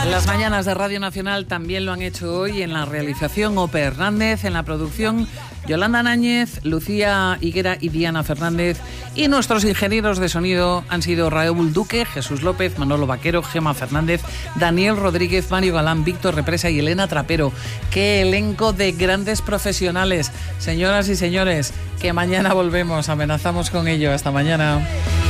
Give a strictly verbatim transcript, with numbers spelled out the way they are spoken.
Las mañanas de Radio Nacional también lo han hecho hoy en la realización Ope Hernández, en la producción Yolanda Náñez, Lucía Higuera y Diana Fernández, y nuestros ingenieros de sonido han sido Raúl Duque, Jesús López, Manolo Vaquero, Gema Fernández, Daniel Rodríguez, Mario Galán, Víctor Represa y Elena Trapero. ¡Qué elenco de grandes profesionales! Señoras y señores, que mañana volvemos, amenazamos con ello. Hasta mañana.